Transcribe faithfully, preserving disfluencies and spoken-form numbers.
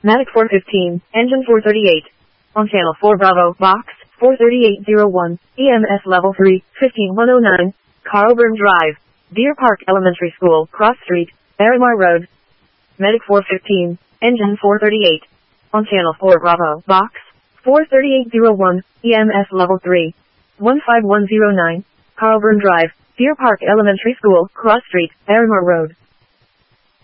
Matic four fifteen, engine four thirty-eight. On channel four Bravo, box, four thirty-eight oh one, E M S level three, fifteen one oh nine, Carlburn Drive, Deer Park Elementary School, Cross Street, Barrymore Road. Medic four fifteen, engine four thirty-eight. On channel four Bravo, box, four thirty-eight oh one, E M S level three, one five one oh nine, Carlburn Drive, Deer Park Elementary School, Cross Street, Barrymore Road.